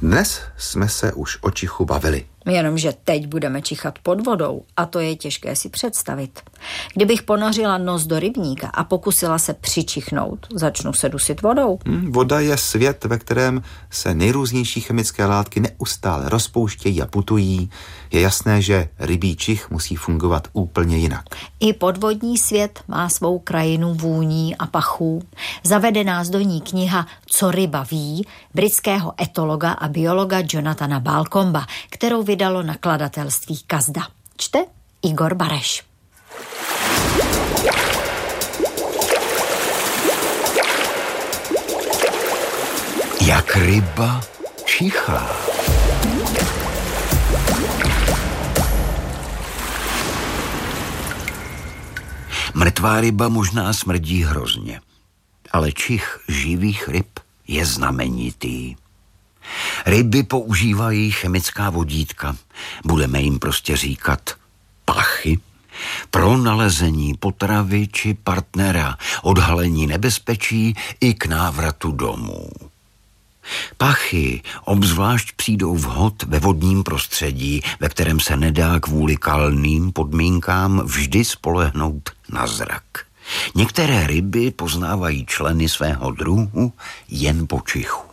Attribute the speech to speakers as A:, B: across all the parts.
A: Dnes jsme se už o čichu bavili.
B: Jenomže teď budeme čichat pod vodou a to je těžké si představit. Kdybych ponořila nos do rybníka a pokusila se přičichnout, začnu se dusit vodou.
A: Voda je svět, ve kterém se nejrůznější chemické látky neustále rozpouštějí a putují. Je jasné, že rybí čich musí fungovat úplně jinak.
B: I podvodní svět má svou krajinu vůní a pachů. Zavede nás do ní kniha Co ryba ví britského etologa a biologa Jonathana Balcomba, kterou vydalo nakladatelství Kazda. Čte Igor Bareš.
C: Jak ryba čichá. Mrtvá ryba možná smrdí hrozně, ale čich živých ryb je znamenitý. Ryby používají chemická vodítka, budeme jim prostě říkat pachy, pro nalezení potravy či partnera, odhalení nebezpečí i k návratu domů. Pachy obzvlášť přijdou vhod ve vodním prostředí, ve kterém se nedá kvůli kalným podmínkám vždy spolehnout na zrak. Některé ryby poznávají členy svého druhu jen po čichu.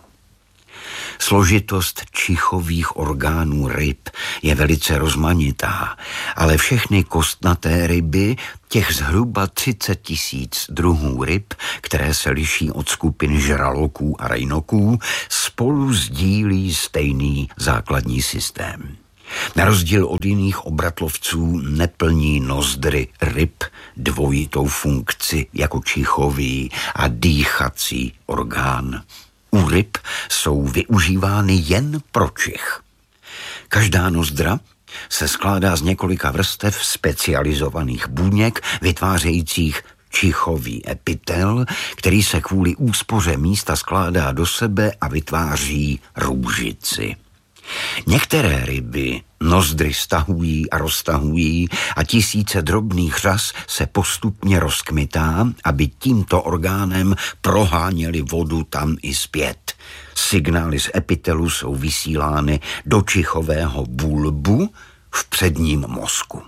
C: Složitost čichových orgánů ryb je velice rozmanitá, ale všechny kostnaté ryby, těch zhruba 30 000 druhů ryb, které se liší od skupin žraloků a rajnoků, spolu sdílí stejný základní systém. Na rozdíl od jiných obratlovců neplní nozdry ryb dvojitou funkci jako čichový a dýchací orgán. U ryb jsou využívány jen pro čich. Každá nozdra se skládá z několika vrstev specializovaných buněk vytvářejících čichový epitel, který se kvůli úspoře místa skládá do sebe a vytváří růžici. Některé ryby nozdry stahují a roztahují a tisíce drobných řas se postupně rozkmitá, aby tímto orgánem proháněli vodu tam i zpět. Signály z epitelu jsou vysílány do čichového bulbu v předním mozku.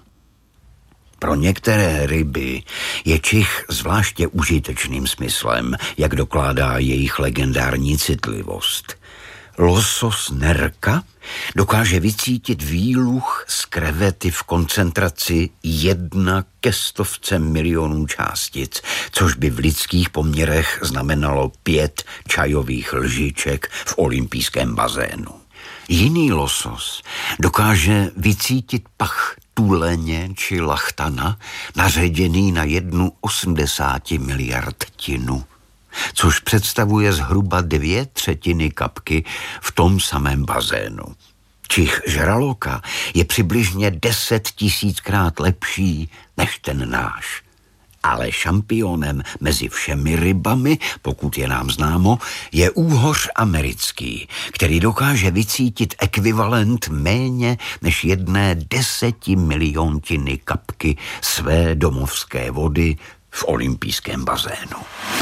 C: Pro některé ryby je čich zvláště užitečným smyslem, jak dokládá jejich legendární citlivost. Losos nerka dokáže vycítit výluch z krevety v koncentraci 1 ke 100 milionů částic, což by v lidských poměrech znamenalo 5 čajových lžiček v olympijském bazénu. Jiný losos dokáže vycítit pach tuleně či lachtana naředěný na 1/80 miliardtinu, což představuje zhruba 2/3 kapky v tom samém bazénu. Čich žraloka je přibližně 10 000krát lepší než ten náš. Ale šampionem mezi všemi rybami, pokud je nám známo, je úhoř americký, který dokáže vycítit ekvivalent méně než 1/10 miliontiny kapky své domovské vody v olympijském bazénu.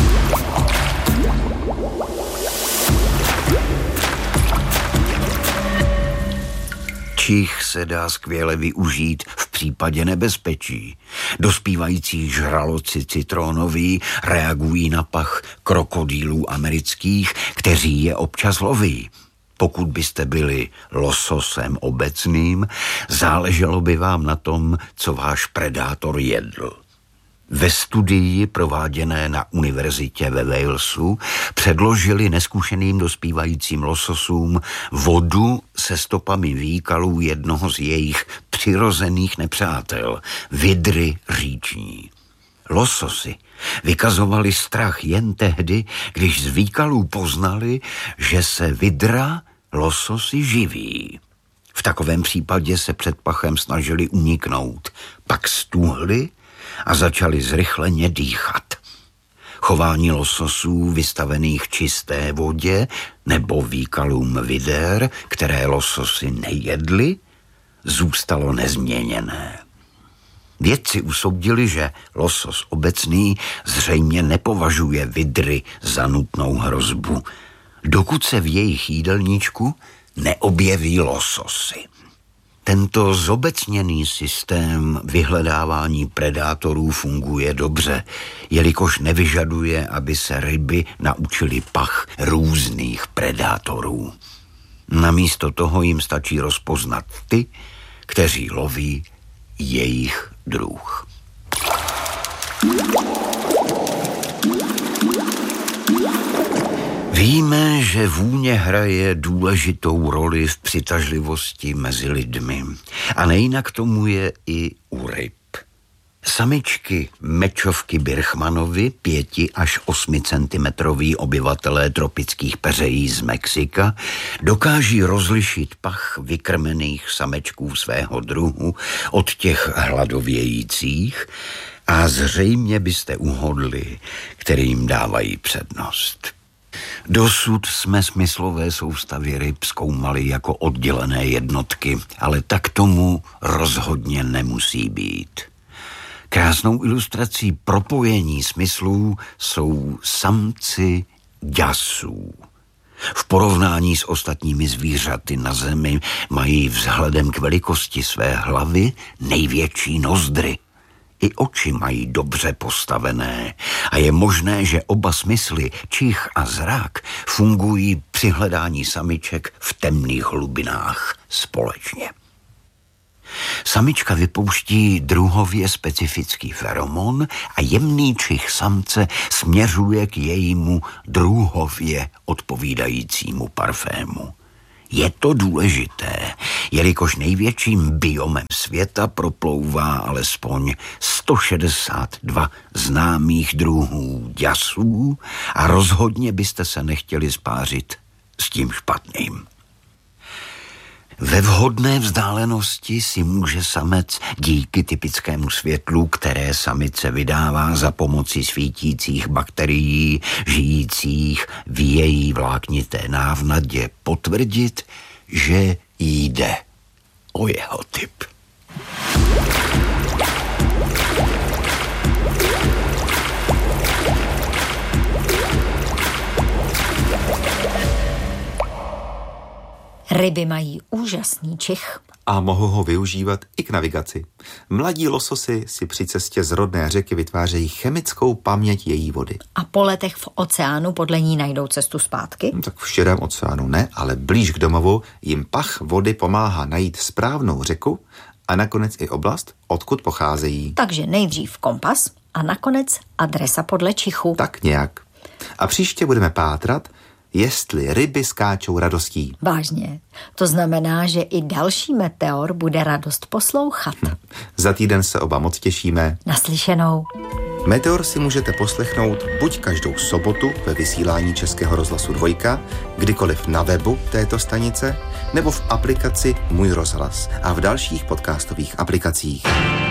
C: Čich se dá skvěle využít v případě nebezpečí. Dospívající žraloci citronoví reagují na pach krokodýlů amerických, kteří je občas loví. Pokud byste byli lososem obecným, záleželo by vám na tom, co váš predátor jedl. Ve studii prováděné na univerzitě ve Walesu předložili nezkušeným dospívajícím lososům vodu se stopami výkalů jednoho z jejich přirozených nepřátel, vydry říční. Lososy vykazovali strach jen tehdy, když z výkalů poznali, že se vydra lososy živí. V takovém případě se před pachem snažili uniknout, pak stuhli a začali zrychleně dýchat. Chování lososů vystavených čisté vodě nebo výkalům vider, které lososy nejedly, zůstalo nezměněné. Vědci usoudili, že losos obecný zřejmě nepovažuje vydry za nutnou hrozbu, dokud se v jejich jídelníčku neobjeví lososy. Tento zobecněný systém vyhledávání predátorů funguje dobře, jelikož nevyžaduje, aby se ryby naučily pach různých predátorů. Namísto toho jim stačí rozpoznat ty, kteří loví jejich druh. Víme, že vůně hraje důležitou roli v přitažlivosti mezi lidmi a nejinak tomu je i u ryb. Samičky mečovky Birchmanovy, 5 až 8 centimetrový obyvatelé tropických peřejí z Mexika, dokáží rozlišit pach vykrmených samečků svého druhu od těch hladovějících a zřejmě byste uhodli, kterým dávají přednost. Dosud jsme smyslové soustavy ryb zkoumali jako oddělené jednotky, ale tak tomu rozhodně nemusí být. Krásnou ilustrací propojení smyslů jsou samci děsů. V porovnání s ostatními zvířaty na zemi mají vzhledem k velikosti své hlavy největší nozdry. I oči mají dobře postavené a je možné, že oba smysly, čich a zrak, fungují při hledání samiček v temných hlubinách společně. Samička vypouští druhově specifický feromon a jemný čich samce směřuje k jejímu druhově odpovídajícímu parfému. Je to důležité, jelikož největším biomem světa proplouvá alespoň 162 známých druhů děsů a rozhodně byste se nechtěli spářit s tím špatným. Ve vhodné vzdálenosti si může samec díky typickému světlu, které samice vydává za pomoci svítících bakterií žijících v její vláknité návnadě, potvrdit, že jde o jeho typ.
B: Ryby mají úžasný čich.
A: A mohou ho využívat i k navigaci. Mladí lososy si při cestě z rodné řeky vytvářejí chemickou paměť její vody.
B: A po letech v oceánu podle ní najdou cestu zpátky?
A: Tak v širém oceánu ne, ale blíž k domovu jim pach vody pomáhá najít správnou řeku a nakonec i oblast, odkud pocházejí.
B: Takže nejdřív kompas a nakonec adresa podle čichu.
A: Tak nějak. A příště budeme pátrat, jestli ryby skáčou radostí.
B: Vážně. To znamená, že i další Meteor bude radost poslouchat.
A: Za týden se oba moc těšíme.
B: Naslyšenou.
A: Meteor si můžete poslechnout buď každou sobotu ve vysílání Českého rozhlasu 2, kdykoliv na webu této stanice, nebo v aplikaci Můj rozhlas a v dalších podcastových aplikacích.